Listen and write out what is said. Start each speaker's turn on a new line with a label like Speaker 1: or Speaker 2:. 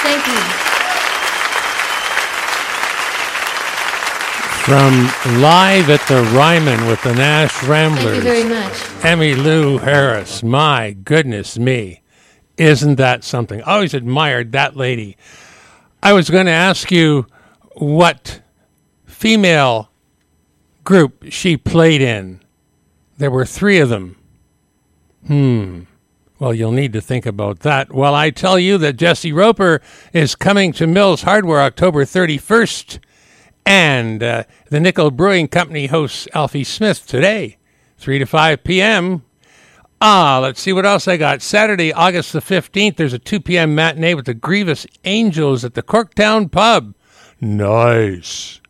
Speaker 1: Thank you.
Speaker 2: From Live at the Ryman with the Nash Ramblers.
Speaker 1: Thank you very much.
Speaker 2: Emmylou Harris. My goodness me. Isn't that something? I always admired that lady. I was going to ask you what female group she played in. There were 3 of them. Well, you'll need to think about that. Well, I tell you that Jesse Roper is coming to Mills Hardware October 31st. And the Nickel Brewing Company hosts Alfie Smith today, 3 to 5 p.m. Let's see what else I got. Saturday, August the 15th, there's a 2 p.m. matinee with the Grievous Angels at the Corktown Pub. Nice.